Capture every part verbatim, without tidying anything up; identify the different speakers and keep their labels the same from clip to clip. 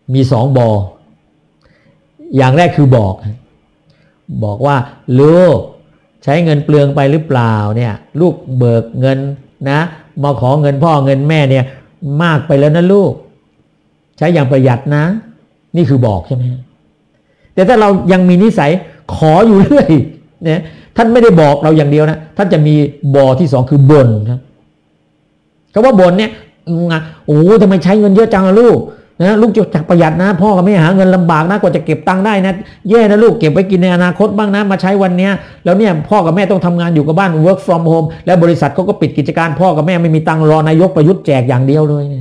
Speaker 1: มีสองบออย่างแรกคือบอกบอกว่าลูกใช้เงินเปลืองไปหรือเปล่าเนี่ยลูกเบิกเงินนะมาขอเงินพ่อเงินแม่เนี่ยมากไปแล้วนะลูกใช้อย่างประหยัดนะนี่คือบอกใช่ไหมแต่ถ้าเรายังมีนิสัยขออยู่เรื่อยเนี่ยท่านไม่ได้บอกเราอย่างเดียวนะท่านจะมีบอที่สองคือบ่นครับคำว่าบ่นเนี่ยโอ้ทำไมใช้เงินเยอะจังลูกนะลูกจะจักประหยัดนะพ่อกับแม่หาเงินลำบากนะกว่าจะเก็บตังค์ได้นะแย่นะลูกเก็บไว้กินในอนาคตบ้างนะมาใช้วันเนี้ยแล้วเนี่ยพ่อกับแม่ต้องทำงานอยู่กับบ้าน work from home แล้วบริษัทเขาก็ปิดกิจการพ่อกับแม่ไม่มีตังค์รอนายกประยุทธ์แจกอย่างเดียวเลยเนี่ย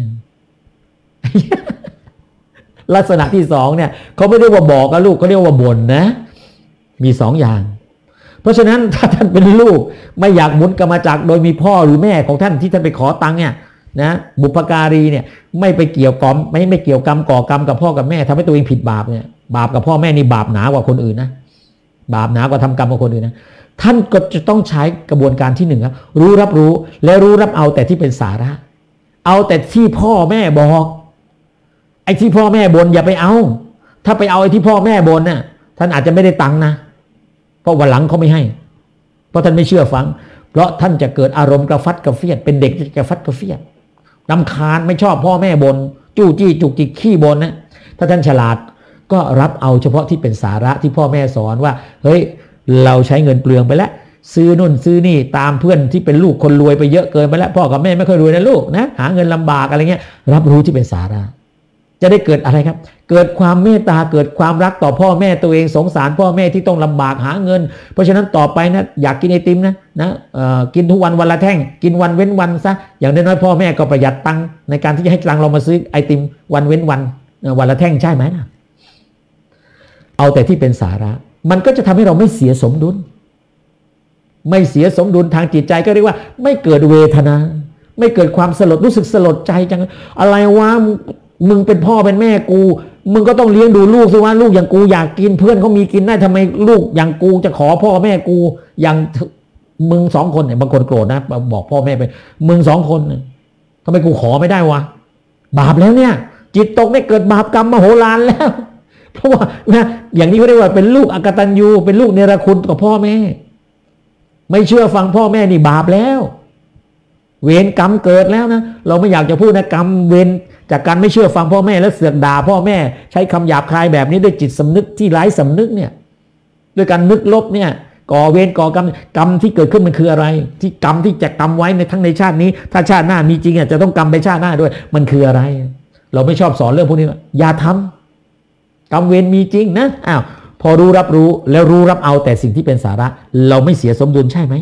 Speaker 1: ลักษณะที่สองเนี่ยเขาไม่ได้ว่าบอกกับลูกเขาเรียกว่าบ่นนะมีสองอย่างเพราะฉะนั้นถ้าท่านเป็นลูกไม่อยากหมุนกรรมจักรโดยมีพ่อหรือแม่ของท่านที่ท่านไปขอตังค์เนี่ยนะบุพการีเนี่ยไม่ไปเกี่ยวกรรมไม่ไม่เกี่ยวกรรมก่อกรรมกับพ่อกับแม่ทำให้ตัวเองผิดบาปเนี่ยบาปกับพ่อแม่นี่บาปหนากว่าคนอื่นนะบาปหนากว่าทำกรรมกับคนอื่นนะท่านก็จะต้องใช้กระบวนการที่หนึ่งครับรู้รับรู้และรู้รับเอาแต่ที่เป็นสาระเอาแต่ที่พ่อแม่บอกไอ้ที่พ่อแม่บ่นอย่าไปเอาถ้าไปเอาไอ้ที่พ่อแม่บ่นน่ะท่านอาจจะไม่ได้ตังค์นะเพราะวันหลังเขาไม่ให้เพราะท่านไม่เชื่อฟังเพราะท่านจะเกิดอารมณ์กระฟัดกระเฟียดเป็นเด็กจะกระฟัดกระเฟียดรำคาญไม่ชอบพ่อแม่บน่นจู้จี้จุกจิกขี้บ่นนะถ้าท่านฉลาดก็รับเอาเฉพาะที่เป็นสาระที่พ่อแม่สอนว่าเฮ้ยเราใช้เงินเปลืองไปแล้วซื้อนู่นซื้อนี่ตามเพื่อนที่เป็นลูกคนรวยไปเยอะเกินไปแล้วพ่อกับแม่ไม่ค่อยรวยนะลูกนะหาเงินลำบากอะไรเงี้ยรับรู้ที่เป็นสาระจะได้เกิดอะไรครับเกิดความเมตตาเกิดความรักต่อพ่อแม่ตัวเองสงสารพ่อแม่ที่ต้องลำบากหาเงินเพราะฉะนั้นต่อไปนะอยากกินไอติมนะนะกินทุกวันวันละแท่งกินวันเว้นวันซะอย่างน้อยๆพ่อแม่ก็ประหยัดตังค์ในการที่จะให้ตังค์เรามาซื้อไอติมวันเว้นวันวันละแท่งใช่ไหมนะเอาแต่ที่เป็นสาระมันก็จะทำให้เราไม่เสียสมดุลไม่เสียสมดุลทางจิตใจก็เรียกว่าไม่เกิดเวทนาไม่เกิดความสลดรู้สึกสลดใจจังอะไรวะมึงเป็นพ่อเป็นแม่กูมึงก็ต้องเลี้ยงดูลูกสิว่าลูกอย่างกูอยากกินเพื่อนเขามีกินได้ทำไมลูกอย่างกูจะขอพ่อแม่กูอย่างมึงสองคนเนี่ยบางคนโกรธนะบอกพ่อแม่ไปมึงสองคนทำไมกูขอไม่ได้วะบาปแล้วเนี่ยจิตตกเนี่ยเกิดบาปกรรมมโหฬารแล้วเพราะว่านะอย่างนี้เขาเรียกว่าเป็นลูกอกตัญญูเป็นลูกเนรคุณกับพ่อแม่ไม่เชื่อฟังพ่อแม่นี่บาปแล้วเวรกรรมเกิดแล้วนะเราไม่อยากจะพูดนะกรรมเวรจากการไม่เชื่อฟังพ่อแม่แล้วเสือกด่าพ่อแม่ใช้คำหยาบคายแบบนี้ด้วยจิตสำนึกที่ไร้สำนึกเนี่ยด้วยการนึกลบเนี่ยก่อเวรก่อกรรมกรรมที่เกิดขึ้นมันคืออะไรที่กรรมที่จะกรรมไว้ในทั้งในชาตินี้ถ้าชาติหน้ามีจริงอ่ะจะต้องกรรมไปชาติหน้าด้วยมันคืออะไรเราไม่ชอบสอนเรื่องพวกนี้อย่าทำกรรมเวรมีจริงนะอ้าวพอรู้รับรู้แล้วรู้รับเอาแต่สิ่งที่เป็นสาระเราไม่เสียสมดุลใช่ไหม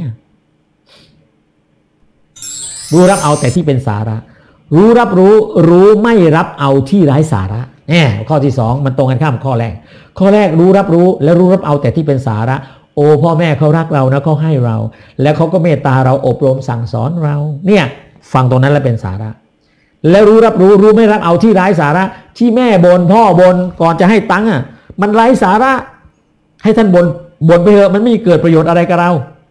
Speaker 1: รู้รับเอาแต่ที่เป็นสาระรู้รับรู้รู้ไม่รับเอาที่ไร้สาระเนี่ยข้อที่สองมันตรงกันข้ามข้อแรกข้อแรกรู้รับรู้และรู้รับเอาแต่ที่เป็นสาระโอ้พ่อแม่เขารักเรานะเขาให้เราแล้วเขาก็เมตตาเราอบรมสั่งสอนเราเนี่ยฟังตรงนั้นแล้วเป็นสาระแล้วรู้รับรู้รู้ไม่รับเอาที่ไร้สาระที่แม่บนพ่อบนก่อนจะให้ตังค์อ่ะมันไร้สาระให้ท่านบนบนไปเถอะมันไม่เกิดประโยชน์อะไรกับเรา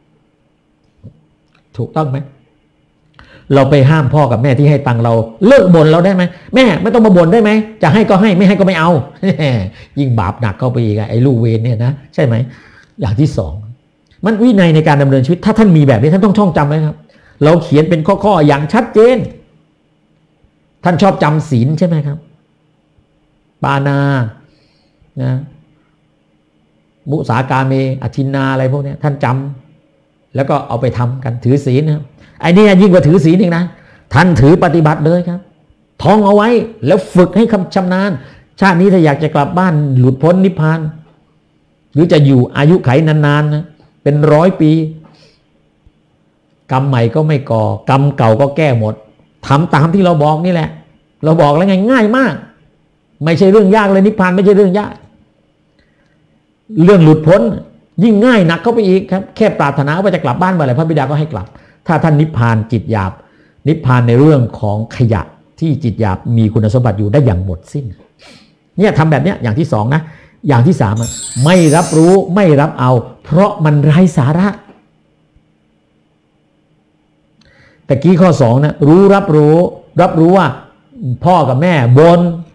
Speaker 1: ถูกต้องไหมเราไปห้ามพ่อกับแม่ที่ให้ตังค์เราเลิกบ่นเราได้ไหมแม่ไม่ต้องมาบ่นได้ไหมจะให้ก็ให้ไม่ให้ก็ไม่เอา ยิ่งบาปหนักเข้าไปอีกไอ้ลูกเวรเนี่ยนะใช่ไหมอย่างที่สองมันวินัยในการดำเนินชีวิตถ้าท่านมีแบบนี้ท่านต้องท่องจำไว้ครับเราเขียนเป็นข้อๆอย่างชัดเจนท่านชอบจำศีลใช่ไหมครับปานานะมุสากาเมอทินนาอะไรพวกนี้ท่านจำแล้วก็เอาไปทำกันถือศีลนะไอ้นี่ยิ่งกว่าถือศีลอีกนะท่านถือปฏิบัติเลยครับท่องเอาไว้แล้วฝึกให้คำชำนาญชาตินี้ถ้าอยากจะกลับบ้านหลุดพ้นนิพพานหรือจะอยู่อายุไขนานๆนะเป็นร้อยปีกรรมใหม่ก็ไม่ก่อกรรมเก่าก็แก้หมดทำตามที่เราบอกนี่แหละเราบอกแล้วไงง่ายมากไม่ใช่เรื่องยากเลยนิพพานไม่ใช่เรื่องยากเรื่องหลุดพ้นยิ่งง่ายหนักเข้าไปอีกครับแค่ปรารถนาว่าจะกลับบ้านเมื่อไหร่พระบิดาก็ให้กลับถ้าท่านนิพพานจิตหยาบนิพพานในเรื่องของขยะที่จิตหยาบมีคุณสมบัติอยู่ได้อย่างหมดสิ้นเนี่ยทำแบบเนี้ยอย่างที่สองนะอย่างที่สามไม่รับรู้ไม่รับเอาเพราะมันไร้สาระแต่กี้ข้อสองนะรู้รับรู้รับรู้ว่าพ่อกับแม่บ่น